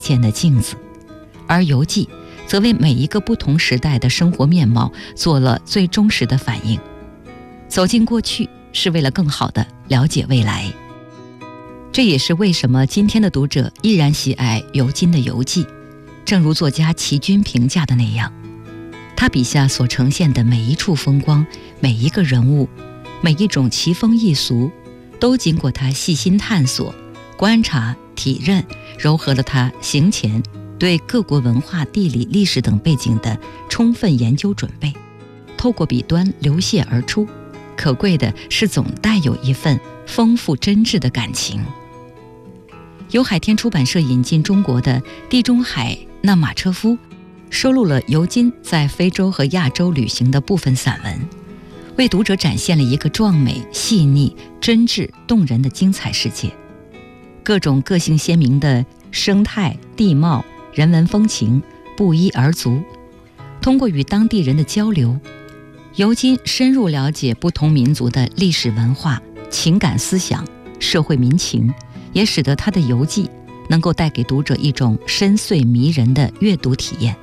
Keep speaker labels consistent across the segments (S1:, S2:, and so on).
S1: 见的镜子，而游记则为每一个不同时代的生活面貌做了最忠实的反应。走进过去，是为了更好地了解未来。这也是为什么今天的读者依然喜爱尤金的游记。正如作家齐君评价的那样，他笔下所呈现的每一处风光，每一个人物，每一种奇风异俗，都经过他细心探索、观察、体认，糅合了他行前对各国文化、地理、历史等背景的充分研究准备，透过笔端流泻而出。可贵的是总带有一份丰富真挚的感情。由海天出版社引进中国的《地中海那马车夫》收录了尤金在非洲和亚洲旅行的部分散文，为读者展现了一个壮美、细腻、真挚、动人的精彩世界。各种个性鲜明的生态、地貌、人文风情不一而足。通过与当地人的交流，尤金深入了解不同民族的历史文化、情感思想、社会民情，也使得他的游记能够带给读者一种深邃迷人的阅读体验。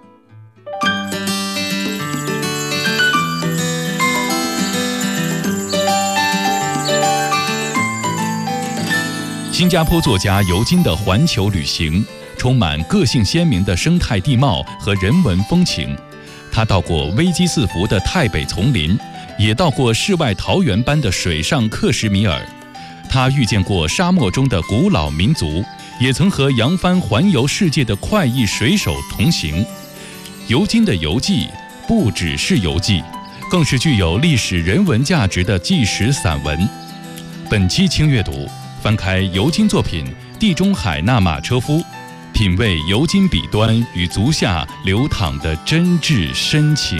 S2: 新加坡作家尤金的环球旅行，充满个性鲜明的生态地貌和人文风情。他到过危机四伏的泰北丛林，也到过世外桃源般的水上克什米尔。他遇见过沙漠中的古老民族，也曾和扬帆环游世界的快意水手同行。尤金的游记不只是游记，更是具有历史人文价值的纪实散文。本期轻阅读，翻开尤金作品《地中海那马车夫》，品味尤金笔端与足下流淌的真挚深情。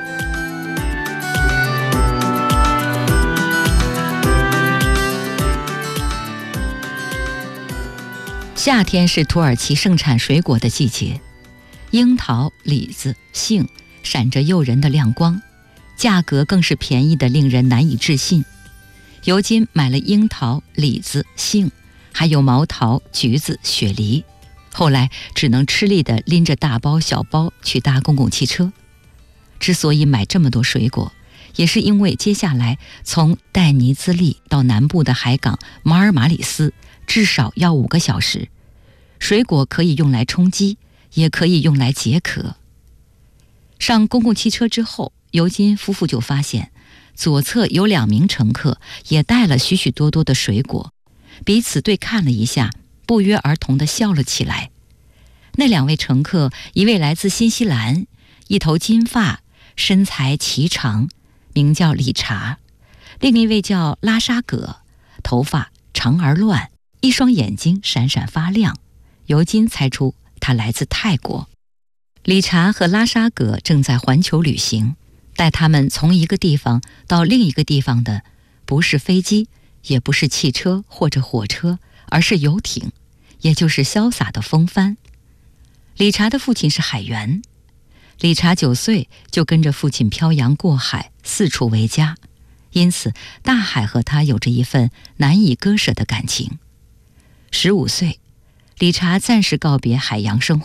S1: 夏天是土耳其盛产水果的季节，樱桃、李子、杏闪着诱人的亮光，价格更是便宜得令人难以置信。尤金买了樱桃、李子、杏，还有毛桃、橘子、雪梨，后来只能吃力地拎着大包小包去搭公共汽车。之所以买这么多水果，也是因为接下来从戴尼兹利到南部的海港马尔马里斯至少要5个小时。水果可以用来充饥，也可以用来解渴。上公共汽车之后，尤金夫妇就发现左侧有2名乘客也带了许许多多的水果，彼此对看了一下，不约而同地笑了起来。那2位乘客，一位来自新西兰，一头金发，身材颀长，名叫理查；另一位叫拉沙葛，头发长而乱，一双眼睛闪闪发亮。尤金猜出他来自泰国。理查和拉沙葛正在环球旅行，带他们从一个地方到另一个地方的不是飞机，也不是汽车或者火车，而是游艇，也就是潇洒的风帆。理查的父亲是海员，理查9岁就跟着父亲漂洋过海，四处为家，因此大海和他有着一份难以割舍的感情。15岁，理查暂时告别海洋生活。